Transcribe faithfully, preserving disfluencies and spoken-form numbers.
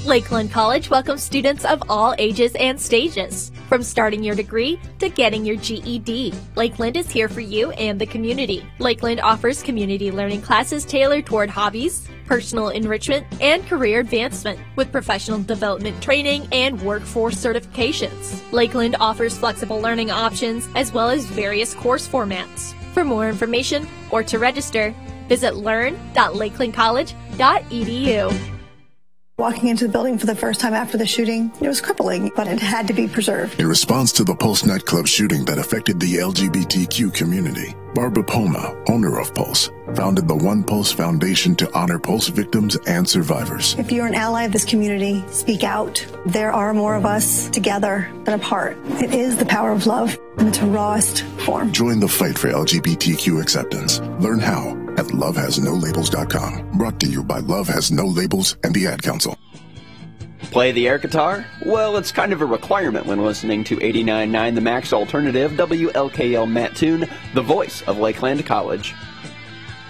Lakeland College welcomes students of all ages and stages, from starting your degree to getting your G E D. Lakeland is here for you and the community. Lakeland offers community learning classes tailored toward hobbies, personal enrichment, and career advancement, with professional development training and workforce certifications. Lakeland offers flexible learning options as well as various course formats. For more information or to register, visit learn dot lakeland college dot e d u. Walking into the building for the first time after the shooting, it was crippling, but it had to be preserved. In response to the Pulse nightclub shooting that affected the L G B T Q community, Barbara Poma, owner of Pulse, founded the One Pulse Foundation to honor Pulse victims and survivors. If you're an ally of this community, speak out. There are more of us together than apart. It is the power of love in its rawest form. Join the fight for L G B T Q acceptance. Learn how at love has no labels dot com. Brought to you by Love Has No Labels and the Ad Council. Play the air guitar? Well, it's kind of a requirement when listening to eighty-nine point nine The Max Alternative, W L K L Mattoon, the voice of Lakeland College.